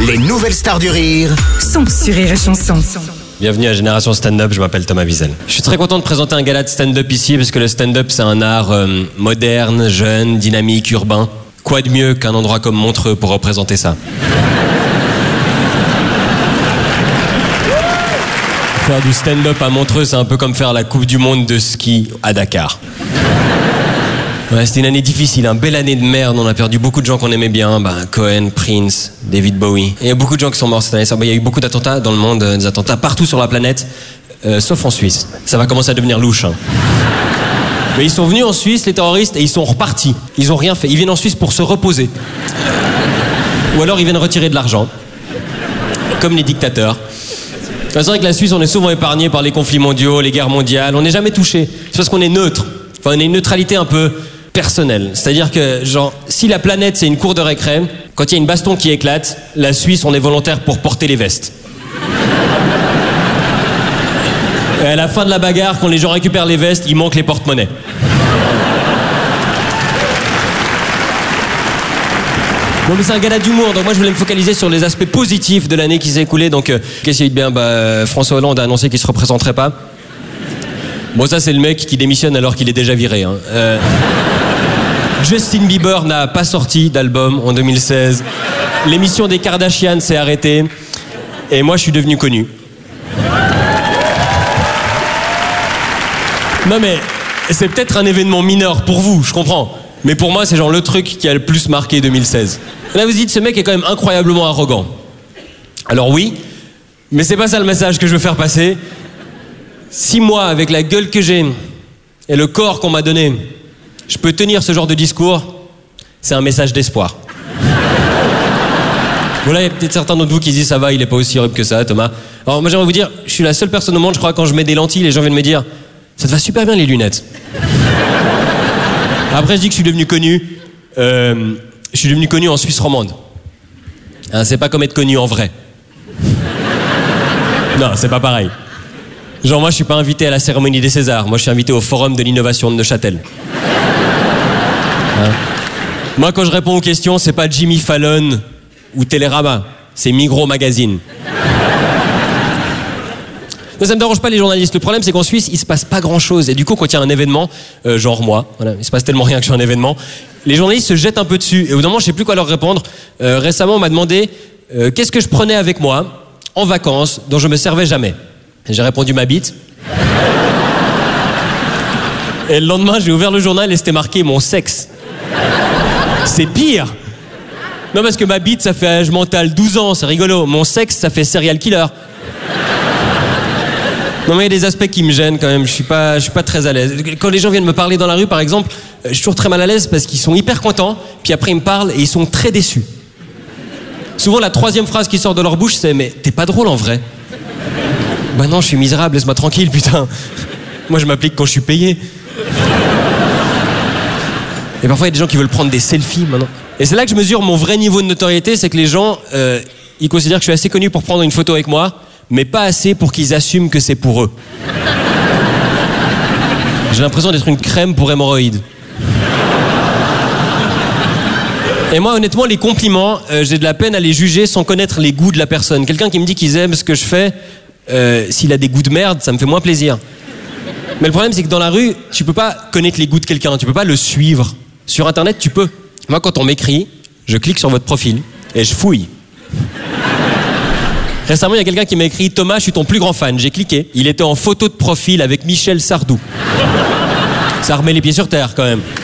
Les nouvelles stars du rire sont sur Rire et Chanson. Bienvenue à Génération Stand-Up, je m'appelle Thomas Wiesel. Je suis très content de présenter un gala de stand-up ici, parce que le stand-up c'est un art moderne, jeune, dynamique, urbain. Quoi de mieux qu'un endroit comme Montreux pour représenter ça? Faire du stand-up à Montreux, c'est un peu comme faire la Coupe du Monde de ski à Dakar. Ouais, c'était une année difficile, une belle année de merde. On a perdu beaucoup de gens qu'on aimait bien. Cohen, Prince, David Bowie. Et il y a beaucoup de gens qui sont morts cette année. Il y a eu beaucoup d'attentats dans le monde, des attentats partout sur la planète, sauf en Suisse. Ça va commencer à devenir louche. Mais ils sont venus en Suisse, les terroristes, et ils sont repartis. Ils ont rien fait. Ils viennent en Suisse pour se reposer. Ou alors ils viennent retirer de l'argent. Comme les dictateurs. C'est vrai que la Suisse, on est souvent épargné par les conflits mondiaux, les guerres mondiales. On n'est jamais touché. C'est parce qu'on est neutre. Enfin, on a une neutralité un peu personnelle. C'est-à-dire que, genre, si la planète, c'est une cour de récré, quand il y a une baston qui éclate, la Suisse, on est volontaire pour porter les vestes. Et à la fin de la bagarre, quand les gens récupèrent les vestes, il manque les porte-monnaies. Bon, mais c'est un gala d'humour, donc moi je voulais me focaliser sur les aspects positifs de l'année qui s'est écoulée. Donc, qu'est-ce qu'il y a de bien? François Hollande a annoncé qu'il se représenterait pas. Bon, ça c'est le mec qui démissionne alors qu'il est déjà viré. Justin Bieber n'a pas sorti d'album en 2016. L'émission des Kardashian s'est arrêtée. Et moi je suis devenu connu. Non mais, c'est peut-être un événement mineur pour vous, je comprends. Mais pour moi c'est genre le truc qui a le plus marqué 2016. Là vous dites, ce mec est quand même incroyablement arrogant. Alors oui, mais c'est pas ça le message que je veux faire passer. Si moi, avec la gueule que j'ai et le corps qu'on m'a donné, je peux tenir ce genre de discours, c'est un message d'espoir. Voilà, il y a peut-être certains d'entre vous qui disent « ça va, il est pas aussi horrible que ça, Thomas ». Alors moi j'aimerais vous dire, je suis la seule personne au monde, je crois, quand je mets des lentilles, les gens viennent me dire « ça te va super bien les lunettes ». Après je dis que je suis devenu connu, en Suisse romande. Hein, c'est pas comme être connu en vrai. Non, c'est pas pareil. Genre moi je suis pas invité à la cérémonie des Césars, moi je suis invité au Forum de l'innovation de Neuchâtel. Hein? Moi quand je réponds aux questions, c'est pas Jimmy Fallon ou Télérama, c'est Migros Magazine. Non, ça me dérange pas les journalistes, le problème c'est qu'en Suisse il se passe pas grand chose, et du coup quand il y a un événement, genre moi, voilà, il se passe tellement rien que je suis un événement, les journalistes se jettent un peu dessus, et au bout d'un moment je sais plus quoi leur répondre. Récemment on m'a demandé qu'est-ce que je prenais avec moi en vacances dont je me servais jamais. Et j'ai répondu ma bite. Et le lendemain, j'ai ouvert le journal et c'était marqué mon sexe. C'est pire. Non, parce que ma bite, ça fait âge mental 12 ans, c'est rigolo. Mon sexe, ça fait serial killer. Non, mais il y a des aspects qui me gênent quand même. Je suis pas très à l'aise. Quand les gens viennent me parler dans la rue, par exemple, je suis toujours très mal à l'aise parce qu'ils sont hyper contents, puis après ils me parlent et ils sont très déçus. Souvent, la troisième phrase qui sort de leur bouche, c'est « mais t'es pas drôle en vrai ». Bah non, je suis misérable, laisse-moi tranquille, putain. Moi, je m'applique quand je suis payé. Et parfois, il y a des gens qui veulent prendre des selfies, maintenant. Et c'est là que je mesure mon vrai niveau de notoriété, c'est que les gens, ils considèrent que je suis assez connu pour prendre une photo avec moi, mais pas assez pour qu'ils assument que c'est pour eux. J'ai l'impression d'être une crème pour hémorroïdes. Et moi, honnêtement, les compliments, j'ai de la peine à les juger sans connaître les goûts de la personne. Quelqu'un qui me dit qu'ils aiment ce que je fais, s'il a des goûts de merde, ça me fait moins plaisir. Mais le problème, c'est que dans la rue, tu peux pas connaître les goûts de quelqu'un, tu peux pas le suivre. Sur Internet, tu peux. Moi, quand on m'écrit, je clique sur votre profil et je fouille. Récemment, il y a quelqu'un qui m'a écrit « Thomas, je suis ton plus grand fan ». J'ai cliqué. Il était en photo de profil avec Michel Sardou. Ça remet les pieds sur terre, quand même.